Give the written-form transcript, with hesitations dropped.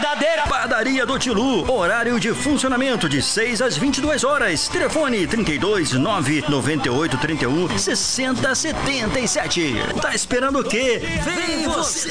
verdadeira Padaria do Tilu, horário de funcionamento de 6 às 22 horas. Telefone 32 998 31 60 77. Tá esperando o quê? Vem você!